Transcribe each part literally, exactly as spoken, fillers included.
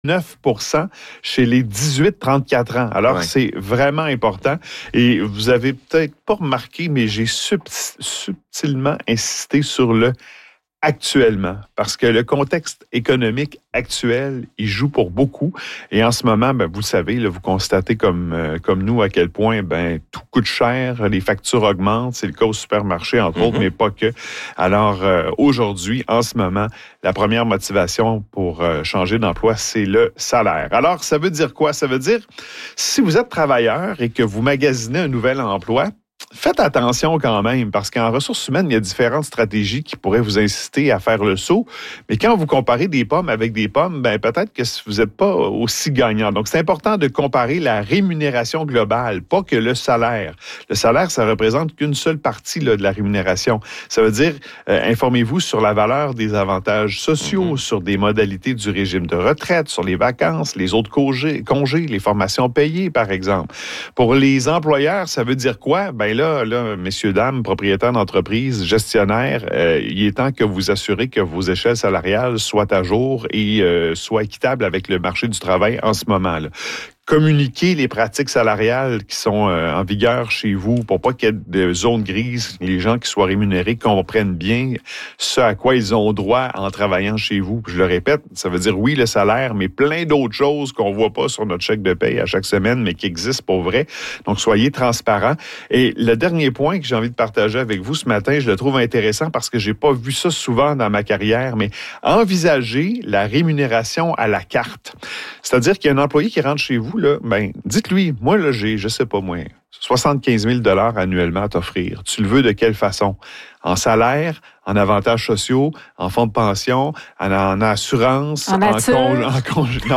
neuf pour cent chez les dix-huit trente-quatre ans. Alors, ouais. c'est vraiment important. Et vous avez peut-être pas remarqué, mais j'ai sub- subtilement insisté sur le actuellement, parce que le contexte économique actuel, il joue pour beaucoup. Et en ce moment, ben, vous le savez, là, vous constatez comme, euh, comme nous à quel point ben, tout coûte cher, les factures augmentent, c'est le cas au supermarché, entre mm-hmm. autres, mais pas que. Alors, euh, aujourd'hui, en ce moment, la première motivation pour euh, changer d'emploi, c'est le salaire. Alors, ça veut dire quoi? Ça veut dire, si vous êtes travailleur et que vous magasinez un nouvel emploi, faites attention quand même, parce qu'en ressources humaines, il y a différentes stratégies qui pourraient vous inciter à faire le saut. Mais quand vous comparez des pommes avec des pommes, ben peut-être que vous n'êtes pas aussi gagnant. Donc, c'est important de comparer la rémunération globale, pas que le salaire. Le salaire, ça représente qu'une seule partie là, de la rémunération. Ça veut dire, euh, informez-vous sur la valeur des avantages sociaux, mm-hmm. sur des modalités du régime de retraite, sur les vacances, les autres congés, congés, les formations payées, par exemple. Pour les employeurs, ça veut dire quoi? Ben là, là, messieurs, dames, propriétaires d'entreprises, gestionnaires, euh, il est temps que vous assurez que vos échelles salariales soient à jour et euh, soient équitables avec le marché du travail en ce moment-là. Communiquer les pratiques salariales qui sont euh, en vigueur chez vous pour pas qu'il y ait de zones grises, les gens qui soient rémunérés comprennent bien ce à quoi ils ont droit en travaillant chez vous. Puis je le répète, ça veut dire oui le salaire, mais plein d'autres choses qu'on voit pas sur notre chèque de paye à chaque semaine, mais qui existent pour vrai. Donc, soyez transparents. Et le dernier point que j'ai envie de partager avec vous ce matin, je le trouve intéressant parce que j'ai pas vu ça souvent dans ma carrière, mais envisagez la rémunération à la carte. C'est-à-dire qu'il y a un employé qui rentre chez vous, là, ben, dites-lui, moi, là, j'ai, je sais pas moi, soixante-quinze mille dollars annuellement à t'offrir. Tu le veux de quelle façon? En salaire, en avantages sociaux, en fonds de pension, en, en assurance, en, en congé. En congé non.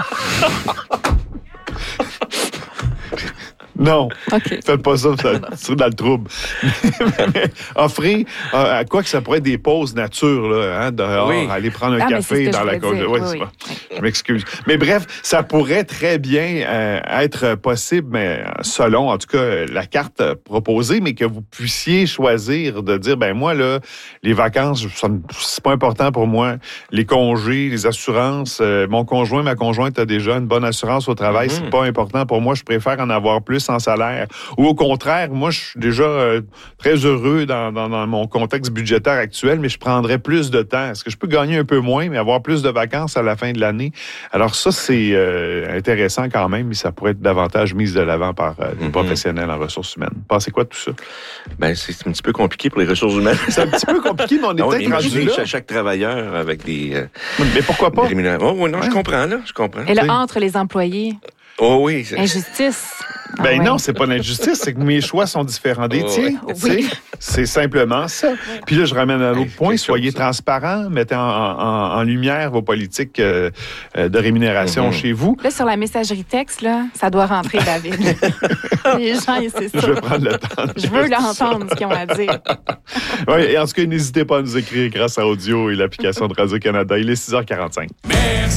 Non, okay. Faites pas ça, ça c'est dans le trouble. mais, offrez, euh, à quoi que ça pourrait être des pauses nature, là, hein, dehors, oui. aller prendre un ah, café dans la congé. Oui, oui, oui. Je m'excuse. Mais bref, ça pourrait très bien euh, être possible, mais selon, en tout cas, la carte proposée, mais que vous puissiez choisir de dire, ben moi, là, les vacances, ça, c'est pas important pour moi. Les congés, les assurances, euh, mon conjoint, ma conjointe a déjà une bonne assurance au travail, mm-hmm. c'est pas important pour moi, je préfère en avoir plus en salaire. Ou au contraire, moi, je suis déjà euh, très heureux dans, dans, dans mon contexte budgétaire actuel, mais je prendrais plus de temps. Est-ce que je peux gagner un peu moins, mais avoir plus de vacances à la fin de l'année? Alors ça, c'est euh, intéressant quand même, mais ça pourrait être davantage mis de l'avant par euh, des mm-hmm. professionnels en ressources humaines. Pensez quoi de tout ça? Ben, c'est un petit peu compliqué pour les ressources humaines. C'est un petit peu compliqué, mais on est non, peut-être rendu là. Chaque, chaque travailleur avec des... Euh, mais pourquoi pas? Oh, oui, non, ouais. je comprends, là, je comprends. Et là, entre les employés... Oh oui. C'est... Injustice. Ben ah ouais. non, c'est pas l'injustice, c'est que mes choix sont différents des oh, tiens. Oui. C'est simplement ça. Puis là, je ramène à l'autre point, soyez transparents, mettez en, en, en lumière vos politiques euh, de rémunération mm-hmm. chez vous. Là, sur la messagerie texte, là, ça doit rentrer, David. Les gens, c'est ça. Je vais prendre le temps. Je veux l'entendre, ce qu'ils ont à dire. Oui, et en tout cas, n'hésitez pas à nous écrire grâce à Audio et l'application de Radio-Canada. Il est six heures quarante-cinq. Merci.